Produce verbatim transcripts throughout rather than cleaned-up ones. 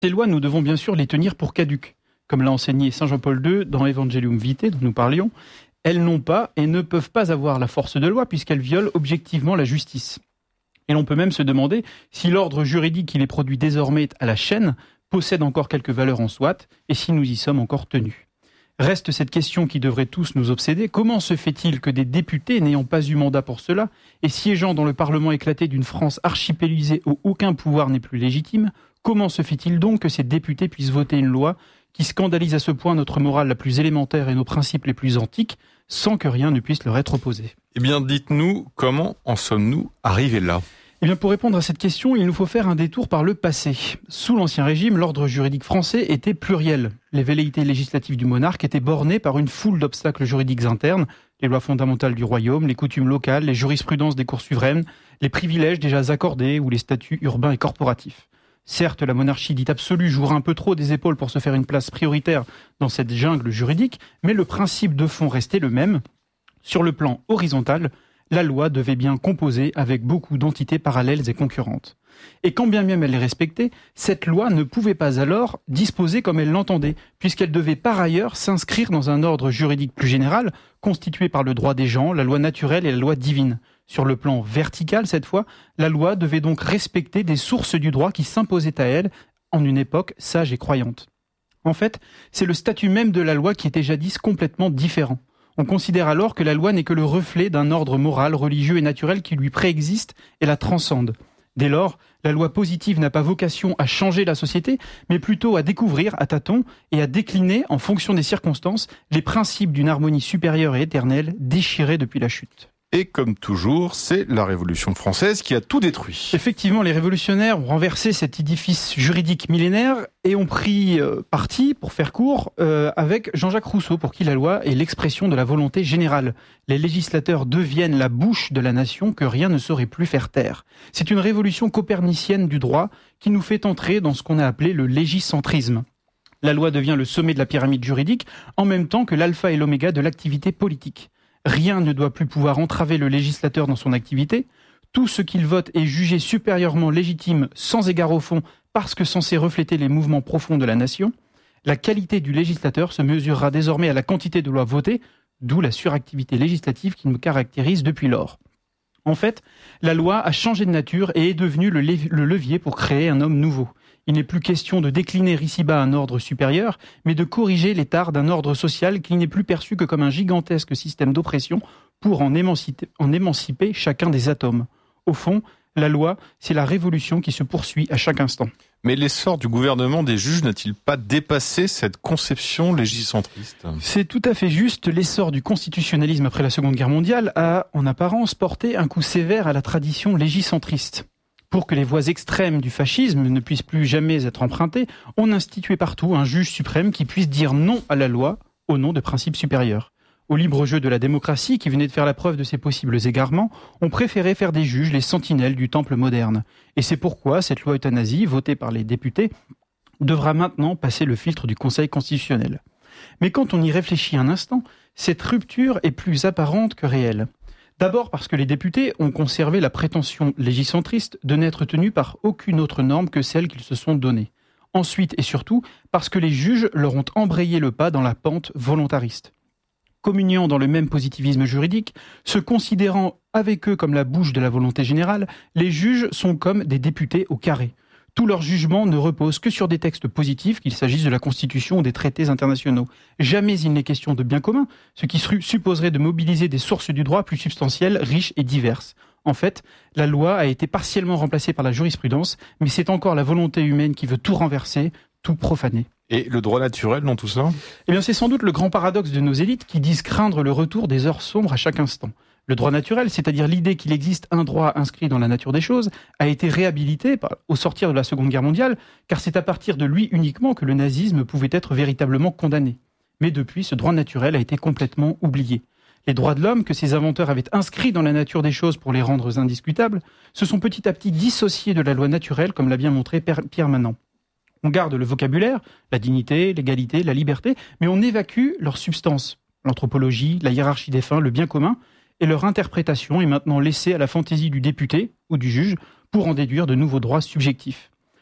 Ces lois, nous devons bien sûr les tenir pour caduques. Comme l'a enseigné saint Jean-Paul deux dans Evangelium Vitae, dont nous parlions, elles n'ont pas et ne peuvent pas avoir la force de loi puisqu'elles violent objectivement la justice. Et l'on peut même se demander si l'ordre juridique qui les produit désormais à la chaîne possède encore quelques valeurs en soi et si nous y sommes encore tenus. Reste cette question qui devrait tous nous obséder. Comment se fait-il que des députés n'ayant pas eu mandat pour cela et siégeant dans le Parlement éclaté d'une France archipélisée où aucun pouvoir n'est plus légitime, comment se fait-il donc que ces députés puissent voter une loi qui scandalise à ce point notre morale la plus élémentaire et nos principes les plus antiques sans que rien ne puisse leur être opposé ? Eh bien, dites-nous, comment en sommes-nous arrivés là ? Eh bien, pour répondre à cette question, il nous faut faire un détour par le passé. Sous l'Ancien Régime, l'ordre juridique français était pluriel. Les velléités législatives du monarque étaient bornées par une foule d'obstacles juridiques internes, les lois fondamentales du royaume, les coutumes locales, les jurisprudences des cours souveraines, les privilèges déjà accordés ou les statuts urbains et corporatifs. Certes, la monarchie dite absolue jouera un peu trop des épaules pour se faire une place prioritaire dans cette jungle juridique, mais le principe de fond restait le même. Sur le plan horizontal, la loi devait bien composer avec beaucoup d'entités parallèles et concurrentes. Et quand bien même elle les respectait, cette loi ne pouvait pas alors disposer comme elle l'entendait, puisqu'elle devait par ailleurs s'inscrire dans un ordre juridique plus général, constitué par le droit des gens, la loi naturelle et la loi divine. Sur le plan vertical, cette fois, la loi devait donc respecter des sources du droit qui s'imposaient à elle en une époque sage et croyante. En fait, c'est le statut même de la loi qui était jadis complètement différent. On considère alors que la loi n'est que le reflet d'un ordre moral, religieux et naturel qui lui préexiste et la transcende. Dès lors, la loi positive n'a pas vocation à changer la société, mais plutôt à découvrir à tâtons et à décliner, en fonction des circonstances, les principes d'une harmonie supérieure et éternelle déchirée depuis la chute. Et comme toujours, c'est la Révolution française qui a tout détruit. Effectivement, les révolutionnaires ont renversé cet édifice juridique millénaire et ont pris euh, parti, pour faire court, euh, avec Jean-Jacques Rousseau, pour qui la loi est l'expression de la volonté générale. Les législateurs deviennent la bouche de la nation que rien ne saurait plus faire taire. C'est une révolution copernicienne du droit qui nous fait entrer dans ce qu'on a appelé le légicentrisme. La loi devient le sommet de la pyramide juridique en même temps que l'alpha et l'oméga de l'activité politique. Rien ne doit plus pouvoir entraver le législateur dans son activité. Tout ce qu'il vote est jugé supérieurement légitime, sans égard au fond, parce que censé refléter les mouvements profonds de la nation. La qualité du législateur se mesurera désormais à la quantité de lois votées, d'où la suractivité législative qui nous caractérise depuis lors. En fait, la loi a changé de nature et est devenue le, le levier pour créer un homme nouveau. Il n'est plus question de décliner ici-bas un ordre supérieur, mais de corriger les tares d'un ordre social qui n'est plus perçu que comme un gigantesque système d'oppression pour en émanciper, en émanciper chacun des atomes. Au fond, la loi, c'est la révolution qui se poursuit à chaque instant. Mais l'essor du gouvernement des juges n'a-t-il pas dépassé cette conception légicentriste ? C'est tout à fait juste. L'essor du constitutionnalisme après la Seconde Guerre mondiale a, en apparence, porté un coup sévère à la tradition légicentriste. Pour que les voies extrêmes du fascisme ne puissent plus jamais être empruntées, on instituait partout un juge suprême qui puisse dire non à la loi au nom de principes supérieurs. Au libre jeu de la démocratie, qui venait de faire la preuve de ses possibles égarements, on préférait faire des juges les sentinelles du temple moderne. Et c'est pourquoi cette loi euthanasie, votée par les députés, devra maintenant passer le filtre du Conseil constitutionnel. Mais quand on y réfléchit un instant, cette rupture est plus apparente que réelle. D'abord parce que les députés ont conservé la prétention légicentriste de n'être tenus par aucune autre norme que celle qu'ils se sont donnée. Ensuite et surtout parce que les juges leur ont embrayé le pas dans la pente volontariste. Communiant dans le même positivisme juridique, se considérant avec eux comme la bouche de la volonté générale, les juges sont comme des députés au carré. Tout leur jugement ne repose que sur des textes positifs, qu'il s'agisse de la Constitution ou des traités internationaux. Jamais il n'est question de bien commun, ce qui supposerait de mobiliser des sources du droit plus substantielles, riches et diverses. En fait, la loi a été partiellement remplacée par la jurisprudence, mais c'est encore la volonté humaine qui veut tout renverser, tout profaner. Et le droit naturel dans tout ça ? Eh bien, c'est sans doute le grand paradoxe de nos élites qui disent craindre le retour des heures sombres à chaque instant. Le droit naturel, c'est-à-dire l'idée qu'il existe un droit inscrit dans la nature des choses, a été réhabilité au sortir de la Seconde Guerre mondiale, car c'est à partir de lui uniquement que le nazisme pouvait être véritablement condamné. Mais depuis, ce droit naturel a été complètement oublié. Les droits de l'homme, que ses inventeurs avaient inscrits dans la nature des choses pour les rendre indiscutables, se sont petit à petit dissociés de la loi naturelle, comme l'a bien montré Pierre Manant. On garde le vocabulaire, la dignité, l'égalité, la liberté, mais on évacue leur substance. L'anthropologie, la hiérarchie des fins, le bien commun, et leur interprétation est maintenant laissée à la fantaisie du député ou du juge pour en déduire de nouveaux droits subjectifs.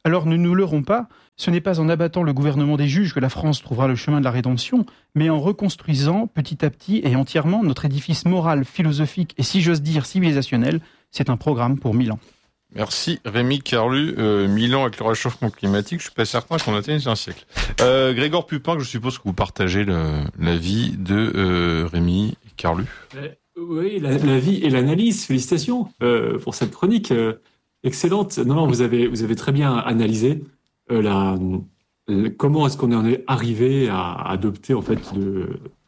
Alors ne nous leurrons pas, ce n'est pas en abattant le gouvernement des juges que la France trouvera le chemin de la rédemption, mais en reconstruisant petit à petit et entièrement notre édifice moral, philosophique et, si j'ose dire, civilisationnel. C'est un programme pour mille ans. Merci Rémi Carlu. Euh, mille ans avec le réchauffement climatique, je suis pas certain qu'on atteigne un siècle. Euh, Grégoire Pupin, je suppose que vous partagez le, l'avis de euh, Rémi Carlu. Euh, oui, la, l'avis et l'analyse. Félicitations euh, pour cette chronique euh, excellente. Non, non, vous avez vous avez très bien analysé euh, la, la comment est-ce qu'on en est arrivé à adopter en fait de,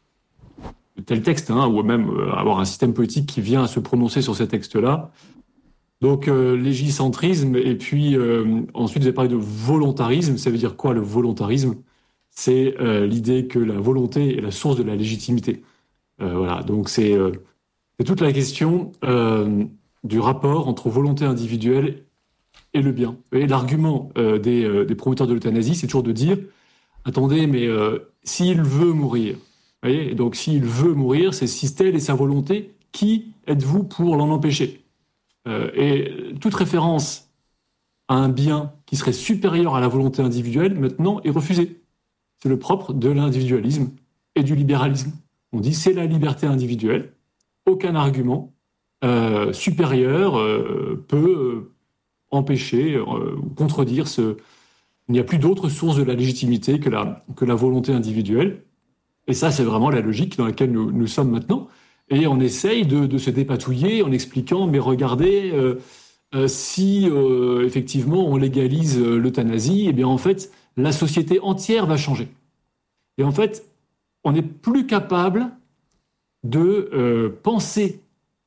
de tel texte, hein, ou même euh, avoir un système politique qui vient à se prononcer sur ces textes-là. Donc, euh, légicentrisme, et puis euh, ensuite vous avez parlé de volontarisme. Ça veut dire quoi le volontarisme ? C'est euh, l'idée que la volonté est la source de la légitimité. Euh, voilà, donc c'est, euh, c'est toute la question euh, du rapport entre volonté individuelle et le bien. Et l'argument euh, des, euh, des promoteurs de l'euthanasie, c'est toujours de dire, attendez, mais euh, s'il veut mourir, vous voyez, et donc s'il veut mourir, c'est si telle est sa volonté, qui êtes-vous pour l'en empêcher ? Euh, et toute référence à un bien qui serait supérieur à la volonté individuelle, maintenant, est refusée. C'est le propre de l'individualisme et du libéralisme. On dit c'est la liberté individuelle, aucun argument euh, supérieur euh, peut euh, empêcher ou euh, contredire ce... Il n'y a plus d'autre source de la légitimité que la, que la volonté individuelle. Et ça, c'est vraiment la logique dans laquelle nous, nous sommes maintenant. Et on essaye de, de se dépatouiller en expliquant, mais regardez, euh, euh, si euh, effectivement on légalise euh, l'euthanasie, eh bien en fait, la société entière va changer. Et en fait, on n'est plus capable de euh, penser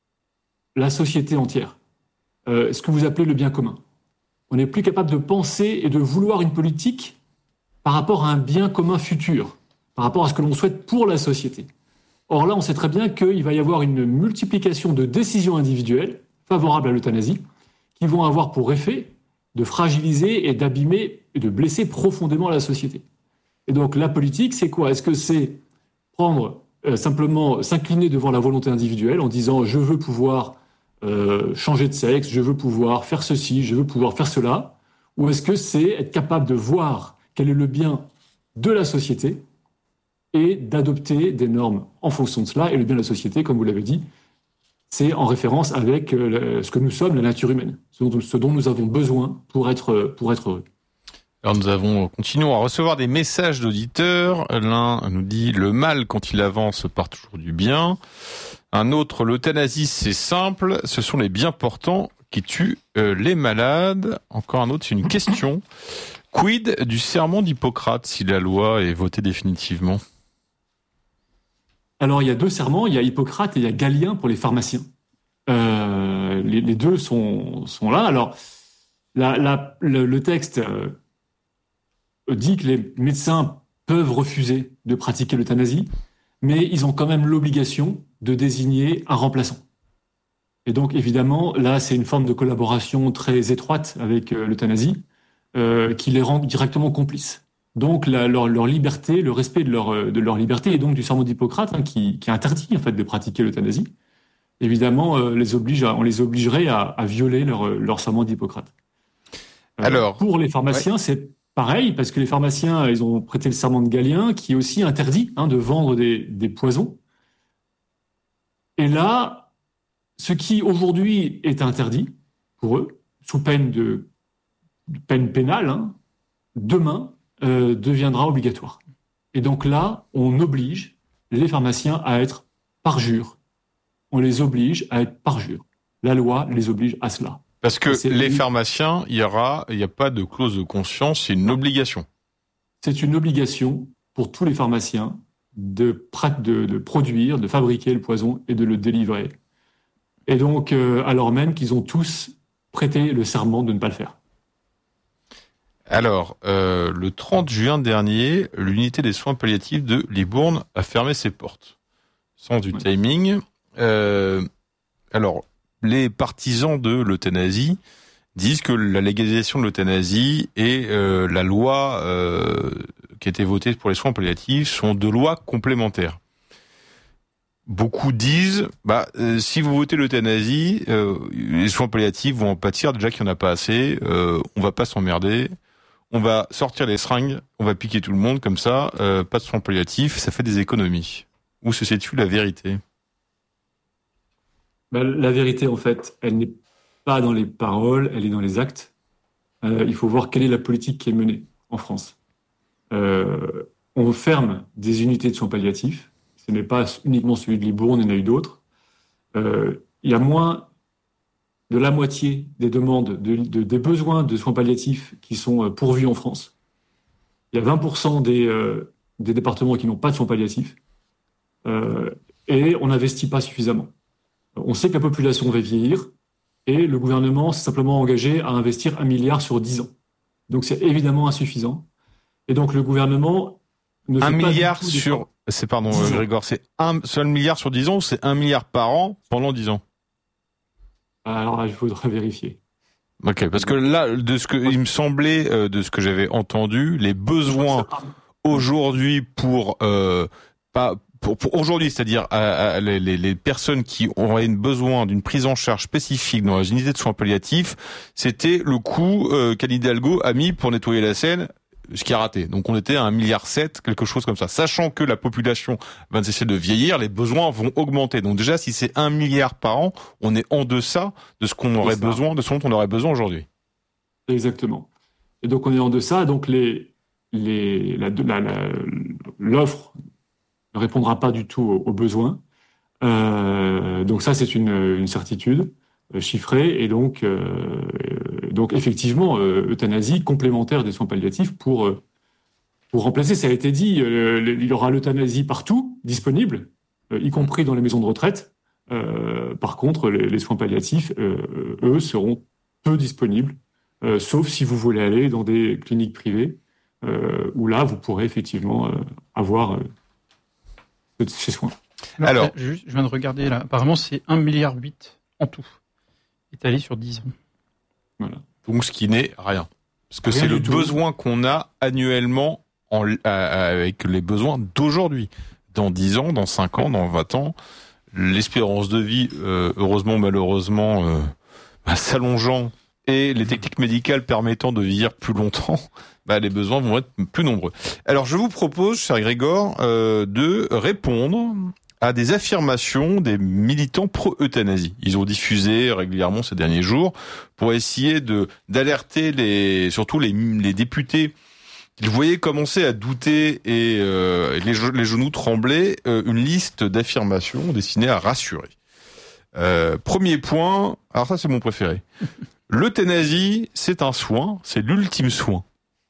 la société entière, euh, ce que vous appelez le bien commun. On n'est plus capable de penser et de vouloir une politique par rapport à un bien commun futur, par rapport à ce que l'on souhaite pour la société. Or là, on sait très bien qu'il va y avoir une multiplication de décisions individuelles favorables à l'euthanasie qui vont avoir pour effet de fragiliser et d'abîmer et de blesser profondément la société. Et donc la politique, c'est quoi ? Est-ce que c'est prendre, euh, simplement s'incliner devant la volonté individuelle en disant « je veux pouvoir euh, changer de sexe, je veux pouvoir faire ceci, je veux pouvoir faire cela » ou est-ce que c'est être capable de voir quel est le bien de la société et d'adopter des normes en fonction de cela. Et le bien de la société, comme vous l'avez dit, c'est en référence avec ce que nous sommes, la nature humaine, ce dont, ce dont nous avons besoin pour être, pour être heureux. Alors nous avons, continuons à recevoir des messages d'auditeurs. L'un nous dit « le mal, quand il avance, part toujours du bien ». Un autre « l'euthanasie, c'est simple, ce sont les bien portants qui tuent euh, les malades ». Encore un autre, c'est une question. Quid du serment d'Hippocrate si la loi est votée définitivement ? Alors, il y a deux serments, il y a Hippocrate et il y a Galien pour les pharmaciens. Euh, les, les deux sont, sont là. Alors, la, la, le, le texte euh, dit que les médecins peuvent refuser de pratiquer l'euthanasie, mais ils ont quand même l'obligation de désigner un remplaçant. Et donc, évidemment, là, c'est une forme de collaboration très étroite avec euh, l'euthanasie euh, qui les rend directement complices. Donc la, leur, leur liberté, le respect de leur, de leur liberté, et donc du serment d'Hippocrate, hein, qui, qui interdit en fait de pratiquer l'euthanasie, évidemment, euh, les oblige à, on les obligerait à, à violer leur, leur serment d'Hippocrate. Euh, Alors, pour les pharmaciens, ouais. C'est pareil, parce que les pharmaciens, ils ont prêté le serment de Galien, qui est aussi interdit hein, de vendre des, des poisons. Et là, ce qui aujourd'hui est interdit pour eux, sous peine de, de peine pénale, hein, demain, Euh, deviendra obligatoire. Et donc là, on oblige les pharmaciens à être parjure. On les oblige à être parjure. La loi les oblige à cela. Parce que les une... pharmaciens, il y aura, il n'y a pas de clause de conscience, c'est une obligation. C'est une obligation pour tous les pharmaciens de, de, de produire, de fabriquer le poison et de le délivrer. Et donc, euh, alors même qu'ils ont tous prêté le serment de ne pas le faire. Alors, euh, le trente juin dernier, l'unité des soins palliatifs de Libourne a fermé ses portes. Sens du timing. Euh, alors, les partisans de l'euthanasie disent que la légalisation de l'euthanasie et euh, la loi euh, qui a été votée pour les soins palliatifs sont deux lois complémentaires. beaucoup disent, bah, euh, si vous votez l'euthanasie, euh, les soins palliatifs vont en pâtir, déjà qu'il n'y en a pas assez, euh, on va pas s'emmerder, on va sortir les seringues, on va piquer tout le monde, comme ça, euh, pas de soins palliatifs, ça fait des économies. Où se situe la vérité ? Ben, la vérité, en fait, elle n'est pas dans les paroles, elle est dans les actes. Euh, il faut voir quelle est la politique qui est menée en France. Euh, on ferme des unités de soins palliatifs. Ce n'est pas uniquement celui de Libourne, il y en a eu d'autres. Euh, il y a moins de la moitié des demandes, de, de, des besoins de soins palliatifs qui sont pourvus en France. Il y a vingt pour cent des, euh, des départements qui n'ont pas de soins palliatifs. Euh, et on n'investit pas suffisamment. On sait que la population va vieillir et le gouvernement s'est simplement engagé à investir un milliard sur dix ans. Donc c'est évidemment insuffisant. Et donc le gouvernement ne fait un pas milliard du tout sur, c'est pardon euh, Grégoire, c'est un seul milliard sur dix ans ou c'est un milliard par an pendant dix ans? Alors là, il faudrait vérifier. Ok, parce que là, de ce que il me semblait, euh, de ce que j'avais entendu, les besoins aujourd'hui pour euh, pas Pour, pour aujourd'hui, c'est-à-dire à, à, les, les personnes qui auraient besoin d'une prise en charge spécifique dans les unités de soins palliatifs, c'était le coût euh, qu'Anne Hidalgo a mis pour nettoyer la Seine, ce qui a raté. Donc on était à un milliard sept, quelque chose comme ça. Sachant que la population va cesser de vieillir, les besoins vont augmenter. Donc déjà, si c'est un milliard par an, on est en deçà de ce qu'on aurait besoin, de ce dont on aurait besoin aujourd'hui. Exactement. Et donc on est en deçà. Donc les les la, la, la, l'offre ne répondra pas du tout aux, aux besoins. Euh, donc ça, c'est une, une certitude euh, chiffrée. Et donc, euh, donc effectivement, euh, euthanasie complémentaire des soins palliatifs pour, euh, pour remplacer, ça a été dit, euh, il y aura l'euthanasie partout, disponible, euh, y compris dans les maisons de retraite. Euh, par contre, les, les soins palliatifs, euh, eux, seront peu disponibles, euh, sauf si vous voulez aller dans des cliniques privées, euh, où là, vous pourrez effectivement euh, avoir... Euh, de ces soins. Alors, Alors je, je viens de regarder là. Apparemment, c'est un milliard huit en tout, étalé sur dix ans. Voilà. Donc, ce qui n'est rien, parce que rien c'est le tout. besoin qu'on a annuellement en, euh, avec les besoins d'aujourd'hui. Dans dix ans, dans cinq ans, dans vingt ans, l'espérance de vie, euh, heureusement, malheureusement, euh, bah, s'allongeant et les techniques médicales permettant de vieillir plus longtemps, bah, les besoins vont être plus nombreux. Alors, je vous propose, cher Grégoire, euh, de répondre à des affirmations des militants pro-euthanasie. Ils ont diffusé régulièrement ces derniers jours pour essayer de d'alerter les, surtout les, les députés qu'ils voyaient commencer à douter et euh, les, les genoux trembler, euh, une liste d'affirmations destinées à rassurer. Euh, premier point, alors ça c'est mon préféré. L'euthanasie, c'est un soin, c'est l'ultime soin.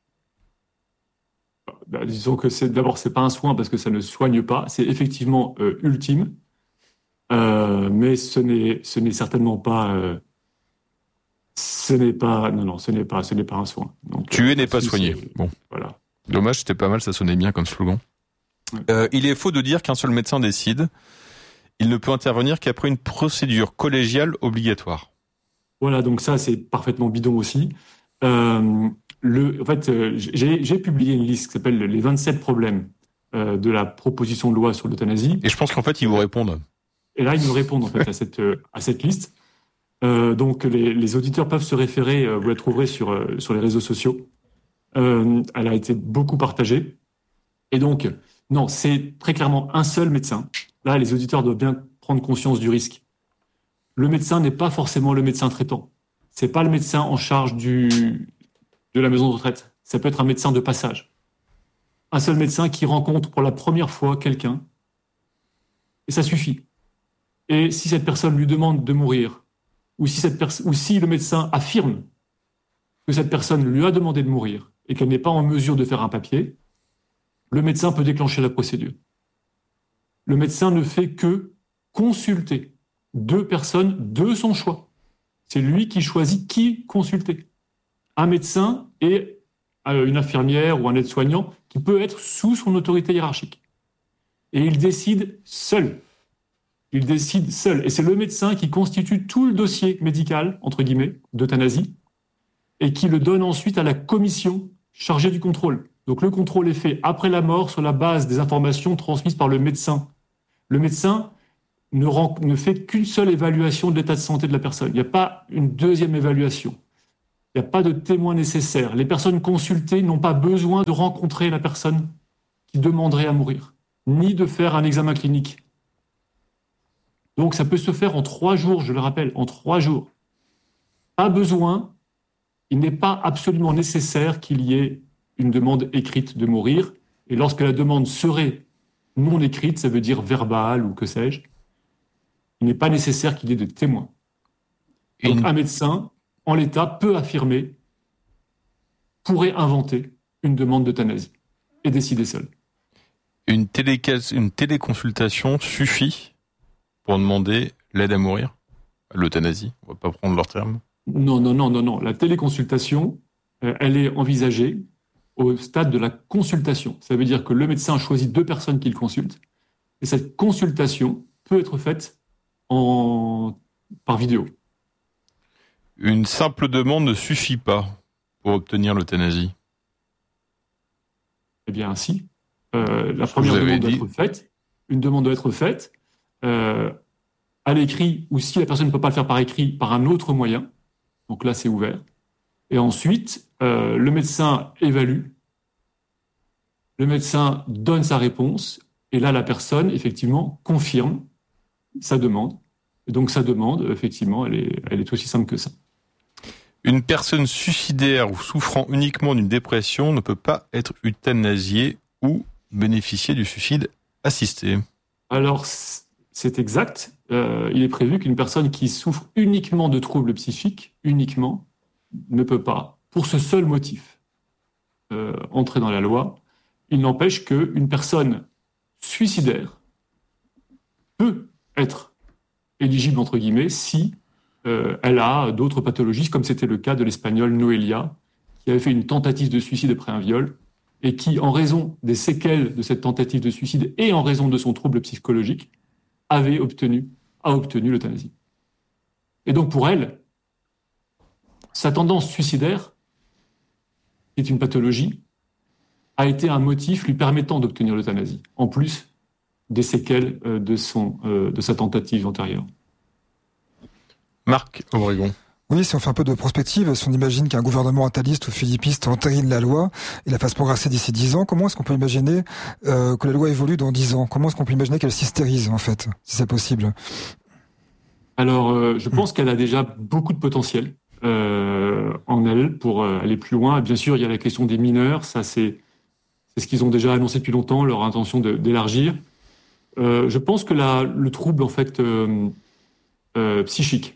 Bah, disons que c'est d'abord c'est pas un soin parce que ça ne soigne pas, c'est effectivement euh, ultime, euh, mais ce n'est ce n'est certainement pas euh, ce n'est pas non non ce n'est pas ce n'est pas un soin. Donc, tuer euh, n'est pas soigner. Bon, voilà. Dommage, c'était pas mal, ça sonnait bien comme slogan. Ouais. Euh, il est faux de dire qu'un seul médecin décide. Il ne peut intervenir qu'après une procédure collégiale obligatoire. Voilà, donc ça c'est parfaitement bidon aussi. Euh, Le, en fait, euh, j'ai, j'ai publié une liste qui s'appelle les vingt-sept problèmes euh, de la proposition de loi sur l'euthanasie. Et je pense qu'en fait, ils vous répondent. Et là, ils nous répondent en fait à cette euh, à cette liste. Euh, donc, les, les auditeurs peuvent se référer. Euh, vous la trouverez sur euh, sur les réseaux sociaux. Euh, elle a été beaucoup partagée. Et donc, non, c'est très clairement un seul médecin. Là, les auditeurs doivent bien prendre conscience du risque. Le médecin n'est pas forcément le médecin traitant. C'est pas le médecin en charge du de la maison de retraite. Ça peut être un médecin de passage. Un seul médecin qui rencontre pour la première fois quelqu'un. Et ça suffit. Et si cette personne lui demande de mourir, ou si, cette pers- ou si le médecin affirme que cette personne lui a demandé de mourir et qu'elle n'est pas en mesure de faire un papier, le médecin peut déclencher la procédure. Le médecin ne fait que consulter deux personnes de son choix. C'est lui qui choisit qui consulter. Un médecin et une infirmière ou un aide-soignant qui peut être sous son autorité hiérarchique. Et il décide seul. Il décide seul. Et c'est le médecin qui constitue tout le dossier médical, entre guillemets, d'euthanasie, et qui le donne ensuite à la commission chargée du contrôle. Donc le contrôle est fait après la mort sur la base des informations transmises par le médecin. Le médecin ne, rend, ne fait qu'une seule évaluation de l'état de santé de la personne. Il n'y a pas une deuxième évaluation. Il n'y a pas de témoin nécessaire. Les personnes consultées n'ont pas besoin de rencontrer la personne qui demanderait à mourir, ni de faire un examen clinique. Donc ça peut se faire en trois jours, je le rappelle, en trois jours. Pas besoin, il n'est pas absolument nécessaire qu'il y ait une demande écrite de mourir. Et lorsque la demande serait non écrite, ça veut dire verbale ou que sais-je, il n'est pas nécessaire qu'il y ait de témoins. Donc une... un médecin, en l'état, peut affirmer, pourrait inventer une demande d'euthanasie et décider seul. Une, télé... une téléconsultation suffit pour demander l'aide à mourir, l'euthanasie, on ne va pas prendre leur terme. Non, non, non, non, non. La téléconsultation, euh, elle est envisagée au stade de la consultation. Ça veut dire que le médecin choisit deux personnes qu'il consulte, et cette consultation peut être faite en... par vidéo. Une simple demande ne suffit pas pour obtenir l'euthanasie. Eh bien, si. Euh, la première demande doit être faite. Une demande doit être faite euh, à l'écrit, ou si la personne ne peut pas le faire par écrit, par un autre moyen. Donc là, c'est ouvert. Et ensuite, euh, le médecin évalue. Le médecin donne sa réponse. Et là, la personne, effectivement, confirme sa demande. Et donc, sa demande, effectivement, elle est, elle est aussi simple que ça. Une personne suicidaire ou souffrant uniquement d'une dépression ne peut pas être euthanasiée ou bénéficier du suicide assisté. Alors, c'est exact. Euh, il est prévu qu'une personne qui souffre uniquement de troubles psychiques, uniquement, ne peut pas, pour ce seul motif, euh, entrer dans la loi. Il n'empêche qu'une personne suicidaire peut être éligible, entre guillemets, si euh, elle a d'autres pathologies, comme c'était le cas de l'Espagnole Noelia, qui avait fait une tentative de suicide après un viol, et qui, en raison des séquelles de cette tentative de suicide et en raison de son trouble psychologique, avait obtenu, a obtenu l'euthanasie. Et donc pour elle, sa tendance suicidaire, qui est une pathologie, a été un motif lui permettant d'obtenir l'euthanasie, en plus des séquelles de, son, de sa tentative antérieure. Marc Obregon. Oui, si on fait un peu de prospective, si on imagine qu'un gouvernement ataliste ou philippiste entérine la loi et la fasse progresser d'ici dix ans, comment est-ce qu'on peut imaginer euh, que la loi évolue dans dix ans ? Comment est-ce qu'on peut imaginer qu'elle s'hystérise, en fait, si c'est possible ? Alors, euh, je pense mmh. qu'elle a déjà beaucoup de potentiel euh, en elle pour euh, aller plus loin. Bien sûr, il y a la question des mineurs, ça c'est, c'est ce qu'ils ont déjà annoncé depuis longtemps, leur intention de, d'élargir. Euh, je pense que la, le trouble, en fait, euh, euh, psychique,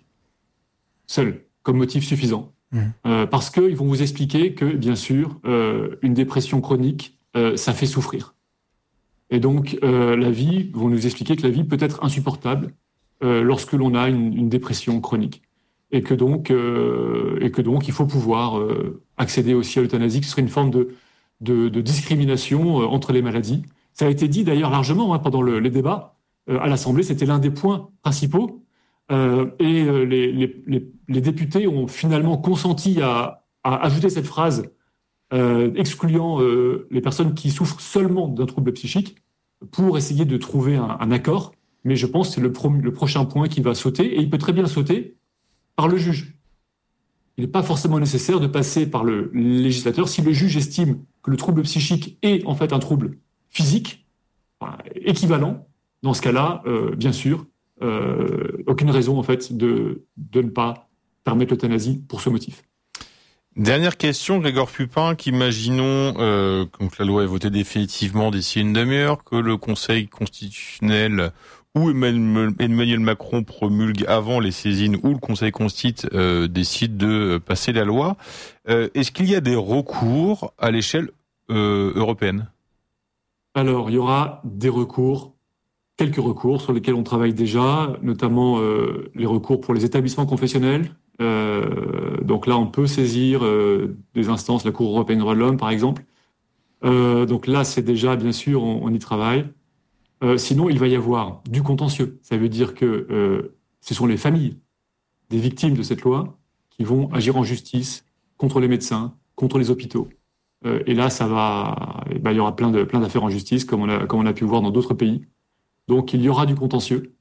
seul, comme motif suffisant. Mmh. Euh, parce qu'ils vont vous expliquer que, bien sûr, euh, une dépression chronique, euh, ça fait souffrir. Et donc, euh, la vie, vont nous expliquer que la vie peut être insupportable euh, lorsque l'on a une, une dépression chronique. Et que donc, euh, et que donc il faut pouvoir euh, accéder aussi à l'euthanasie, que ce serait une forme de, de, de discrimination euh, entre les maladies. Ça a été dit d'ailleurs largement hein, pendant le, les débats euh, à l'Assemblée, c'était l'un des points principaux. Euh, et euh, les, les, les, les députés ont finalement consenti à, à ajouter cette phrase euh, excluant euh, les personnes qui souffrent seulement d'un trouble psychique pour essayer de trouver un, un accord. Mais je pense que c'est le, pro, le prochain point qui va sauter, et il peut très bien sauter par le juge. Il n'est pas forcément nécessaire de passer par le législateur. Si le juge estime que le trouble psychique est en fait un trouble physique, enfin, équivalent, dans ce cas-là, euh, bien sûr, Euh, aucune raison en fait de, de ne pas permettre l'euthanasie pour ce motif. Dernière question, Grégoire Pupin, qu'imaginons euh, que la loi est votée définitivement d'ici une demi-heure, que le Conseil constitutionnel ou Emmanuel Macron promulgue avant les saisines ou le Conseil constitue euh, décide de passer la loi. Euh, est-ce qu'il y a des recours à l'échelle euh, européenne ? Alors, il y aura des recours. Quelques recours sur lesquels on travaille déjà, notamment euh, les recours pour les établissements confessionnels. Euh, donc là, on peut saisir euh, des instances, la Cour européenne des droits de l'homme, par exemple. Euh, donc là, c'est déjà, bien sûr, on, on y travaille. Euh, sinon, il va y avoir du contentieux. Ça veut dire que euh, ce sont les familles des victimes de cette loi qui vont agir en justice contre les médecins, contre les hôpitaux. Euh, et là, ça va, eh ben, il y aura plein de plein d'affaires en justice, comme on a comme on a pu voir dans d'autres pays. Donc, il y aura du contentieux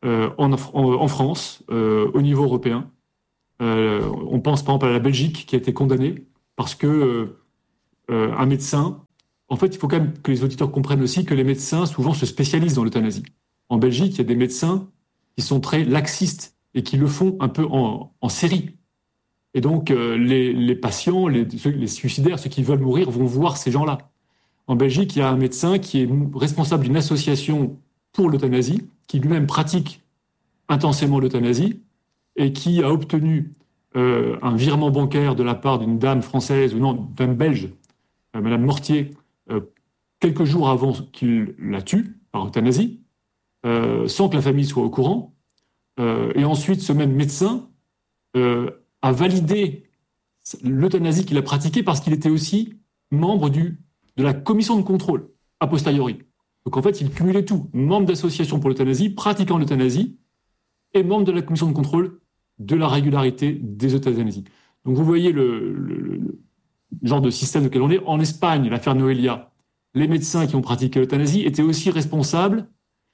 euh, en, en, en France, euh, au niveau européen. Euh, on pense par exemple à la Belgique qui a été condamnée parce que euh, euh, un médecin. En fait, il faut quand même que les auditeurs comprennent aussi que les médecins souvent se spécialisent dans l'euthanasie. En Belgique, il y a des médecins qui sont très laxistes et qui le font un peu en, en série. Et donc, euh, les, les patients, les, les suicidaires, ceux qui veulent mourir, vont voir ces gens-là. En Belgique, il y a un médecin qui est responsable d'une association pour l'euthanasie, qui lui-même pratique intensément l'euthanasie et qui a obtenu euh, un virement bancaire de la part d'une dame française, ou non, d'une dame belge, euh, Madame Mortier, euh, quelques jours avant qu'il la tue, par euthanasie, euh, sans que la famille soit au courant. Euh, et ensuite, ce même médecin euh, a validé l'euthanasie qu'il a pratiquée parce qu'il était aussi membre du, de la commission de contrôle, a posteriori. Donc en fait, il cumulait tout. Membre d'association pour l'euthanasie, pratiquant l'euthanasie, et membre de la commission de contrôle de la régularité des euthanasies. Donc vous voyez le, le, le genre de système auquel on est. En Espagne, l'affaire Noelia, les médecins qui ont pratiqué l'euthanasie étaient aussi responsables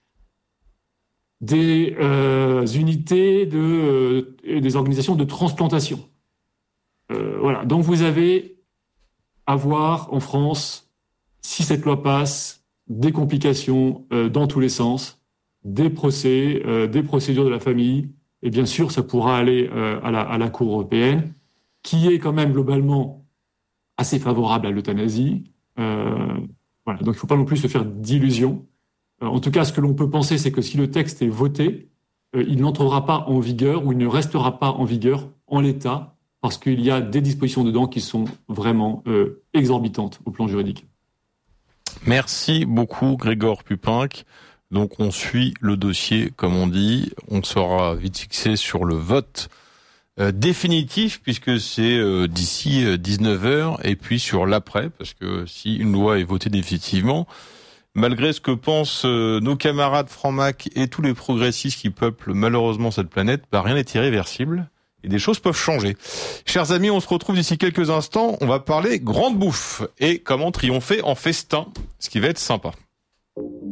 des euh, unités de, euh, et des organisations de transplantation. Euh, voilà. Donc vous avez à voir en France, si cette loi passe, des complications euh, dans tous les sens, des procès, euh, des procédures de la famille, et bien sûr, ça pourra aller euh, à, la, à la Cour européenne, qui est quand même globalement assez favorable à l'euthanasie. Euh, voilà. Donc il ne faut pas non plus se faire d'illusions. Euh, en tout cas, ce que l'on peut penser, c'est que si le texte est voté, euh, il n'entrera pas en vigueur ou il ne restera pas en vigueur en l'état, parce qu'il y a des dispositions dedans qui sont vraiment euh, exorbitantes au plan juridique. Merci beaucoup Grégoire Pupinck. Donc on suit le dossier, comme on dit. On sera vite fixé sur le vote euh, définitif, puisque c'est euh, d'ici euh, dix-neuf heures, et puis sur l'après, parce que si une loi est votée définitivement, malgré ce que pensent euh, nos camarades francs-mac et tous les progressistes qui peuplent malheureusement cette planète, bah, rien n'est irréversible. Et des choses peuvent changer. Chers amis, on se retrouve d'ici quelques instants. On va parler grande bouffe et comment triompher en festin, ce qui va être sympa.